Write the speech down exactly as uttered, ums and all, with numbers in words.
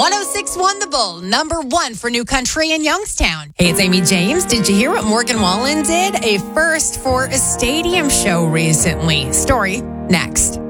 one oh six one The Bull, number one for New Country in Youngstown. Hey, it's Amy James. Did you hear what Morgan Wallen did? A first for a stadium show recently. Story next.